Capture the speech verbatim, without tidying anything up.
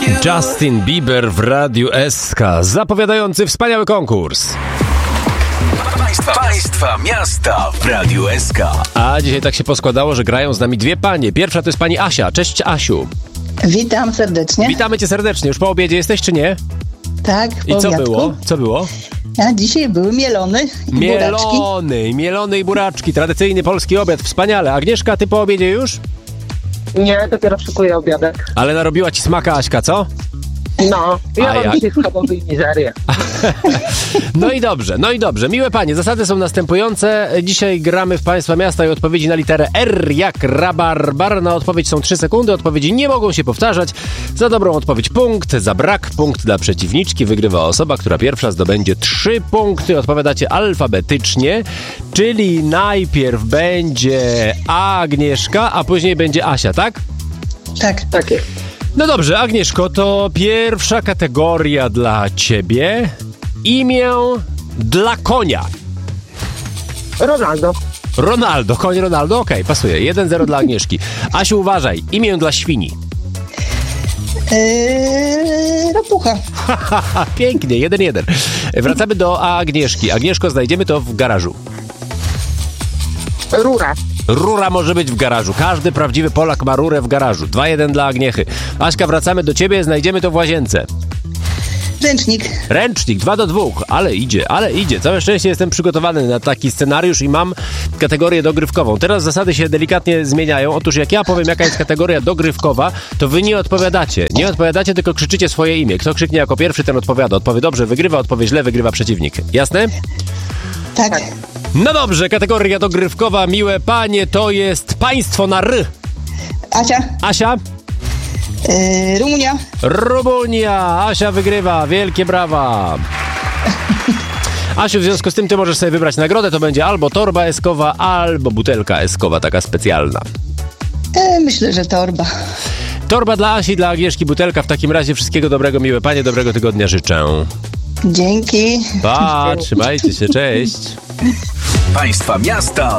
Justin Bieber w Radiu S K, zapowiadający wspaniały konkurs. Państwa, państwa miasta w Radiu S K. A dzisiaj tak się poskładało, że grają z nami dwie panie. Pierwsza to jest pani Asia. Cześć, Asiu. Witam serdecznie. Witamy cię serdecznie. Już po obiedzie jesteś, czy nie? Tak, po I co obiadku. było? Co było? A dzisiaj były mielony i buraczki. Mielony, mielony i buraczki. Tradycyjny polski obiad. Wspaniale. Agnieszka, ty po obiedzie już? Nie, dopiero szykuję obiadek. Ale narobiła ci smaka Aśka, co? No, A ja jak? mam dzisiaj schabowy i mizerię. No i dobrze, no i dobrze. Miłe panie, zasady są następujące. Dzisiaj gramy w państwa miasta i odpowiedzi na literę R jak rabarbar. Na odpowiedź są trzy sekundy, odpowiedzi nie mogą się powtarzać. Za dobrą odpowiedź punkt, za brak punkt dla przeciwniczki. Wygrywa osoba, która pierwsza zdobędzie trzy punkty. Odpowiadacie alfabetycznie, czyli najpierw będzie Agnieszka, a później będzie Asia, tak? Tak. Tak jest. No dobrze, Agnieszko, to pierwsza kategoria dla ciebie. Imię dla konia. Ronaldo. Ronaldo, koń Ronaldo, okej, okay, pasuje. jeden zero dla Agnieszki. Asiu, uważaj, imię dla świni. Eee, rapucha. Pięknie, jeden jeden. Wracamy do Agnieszki. Agnieszko, znajdziemy to w garażu. Rura. Rura może być w garażu. Każdy prawdziwy Polak ma rurę w garażu. dwa jeden dla Agniechy. Aśka, wracamy do ciebie, znajdziemy to w łazience. Ręcznik. Ręcznik, dwa do dwóch, ale idzie, ale idzie. Całe szczęście jestem przygotowany na taki scenariusz i mam kategorię dogrywkową. Teraz zasady się delikatnie zmieniają. Otóż jak ja powiem, jaka jest kategoria dogrywkowa, to wy nie odpowiadacie. Nie odpowiadacie, tylko krzyczycie swoje imię. Kto krzyknie jako pierwszy, ten odpowiada. Odpowie dobrze, wygrywa, odpowie źle, wygrywa przeciwnik. Jasne? Tak. No dobrze, kategoria dogrywkowa, miłe panie, to jest państwo na R. Asia. Asia? Eee, Rumunia. Rumunia. Asia wygrywa. Wielkie brawa. Asiu, w związku z tym ty możesz sobie wybrać nagrodę. To będzie albo torba eskowa, albo butelka eskowa, taka specjalna. Eee, myślę, że torba. Torba dla Asi, dla Agnieszki, butelka. W takim razie wszystkiego dobrego, miłe panie, dobrego tygodnia życzę. Dzięki. Pa, trzymajcie się, cześć. Państwa miasta